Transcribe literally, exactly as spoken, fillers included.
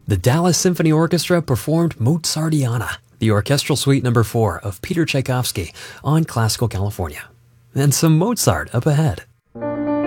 The Dallas Symphony Orchestra performed Mozartiana, the orchestral suite number four of Peter Tchaikovsky on Classical California. And some Mozart up ahead.